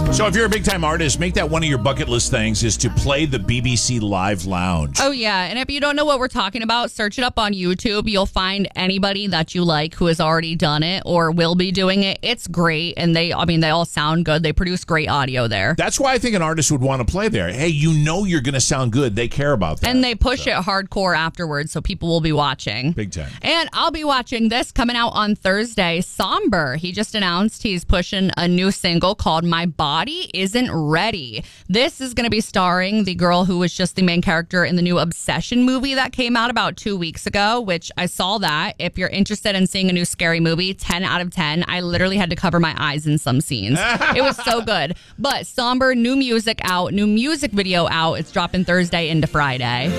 So if you're a big-time artist, make that one of your bucket list things is to play the BBC Live Lounge. Oh, yeah. And if you don't know what we're talking about, search it up on YouTube. You'll find anybody that you like who has already done it or will be doing it. It's great. And they all sound good. They produce great audio there. That's why I think an artist would want to play there. Hey, you know you're going to sound good. They care about that. And they push it hardcore afterwards, so people will be watching. Big time. And I'll be watching this coming out on Thursday. Somber. He just announced he's pushing a new single called My Body Isn't Ready. This is going to be starring the girl who was just the main character in the new Obsession movie that came out about 2 weeks ago, which I saw that. If you're interested in seeing a new scary movie, 10 out of 10. I literally had to cover my eyes in some scenes. It was so good. But Somber, new music out, new music video out. It's dropping Thursday into Friday.